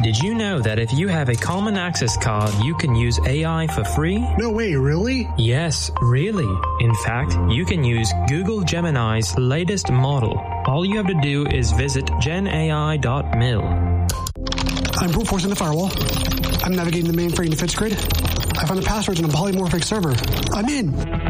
Did you know that if you have a Common Access card, you can use AI for free? No way, really? Yes, really. In fact, you can use Google Gemini's latest model. All you have to do is visit genai.mil. I'm brute forcing the firewall. I'm navigating the mainframe defense grid. I found the passwords in a polymorphic server. I'm in.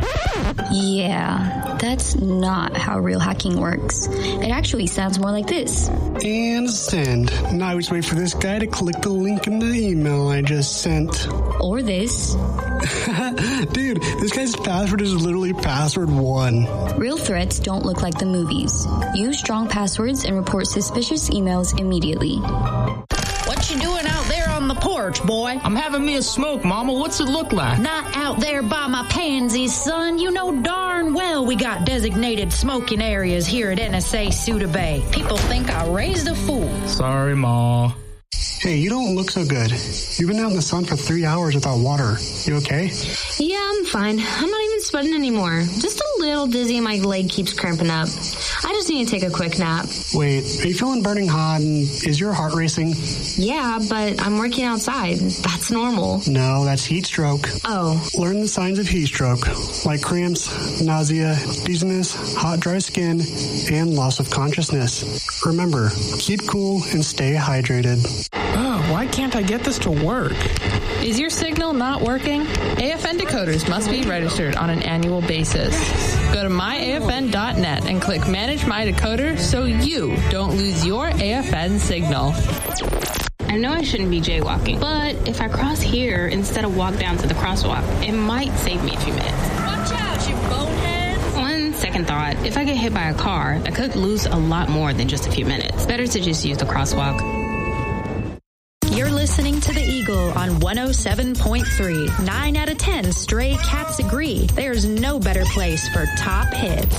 Yeah, that's not how real hacking works. It actually sounds more like this. And send. Now I just wait for this guy to click the link in the email I just sent. Or this. Dude, this guy's password is literally password 1. Real threats don't look like the movies. Use strong passwords and report suspicious emails immediately. What you doing out there on the porch, boy? I'm having me a smoke, Mama. What's it look like? Not out there by my pansies, son. You know darn well we got designated smoking areas here at NSA Suda Bay. People think I raised a fool. Sorry, Ma. Hey, you don't look so good. You've been out in the sun for 3 hours without water. You okay? Yeah, I'm fine. I'm not even sweating anymore. Just a little dizzy and my leg keeps cramping up. I just need to take a quick nap. Wait, are you feeling burning hot and is your heart racing? Yeah, but I'm working outside. That's normal. No, that's heat stroke. Oh. Learn the signs of heat stroke, like cramps, nausea, dizziness, hot, dry skin, and loss of consciousness. Remember, keep cool and stay hydrated. Oh, why can't I get this to work? Is your signal not working? AFN decoders must be registered on an annual basis. Go to myafn.net and click Manage My Decoder so you don't lose your AFN signal. I know I shouldn't be jaywalking, but if I cross here instead of walk down to the crosswalk, it might save me a few minutes. Watch out, you bonehead! On second thought, if I get hit by a car, I could lose a lot more than just a few minutes. Better to just use the crosswalk. You're listening to The Eagle on 107.3. 9 out of 10 stray cats agree. There's no better place for top hits.